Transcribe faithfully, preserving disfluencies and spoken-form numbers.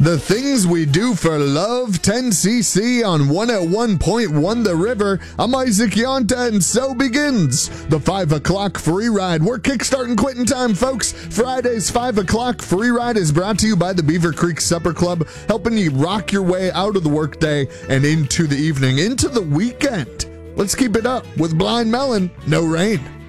The things we do for love, ten C C on one oh one point one The River. I'm Isaac Yonta, and so begins the five o'clock free ride. We're kickstarting quitting time, folks. Friday's five o'clock free ride is brought to you by the Beaver Creek Supper Club, helping you rock your way out of the workday and into the evening, into the weekend. Let's keep it up with Blind Melon, No Rain.